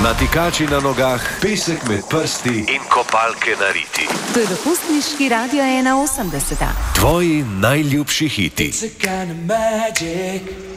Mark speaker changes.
Speaker 1: Natikači na nogah, pesek med prsti in kopalke na riti.
Speaker 2: To je dopustniški Radio 81.
Speaker 1: Tvoji najljubši hiti.
Speaker 3: It's a kind of magic.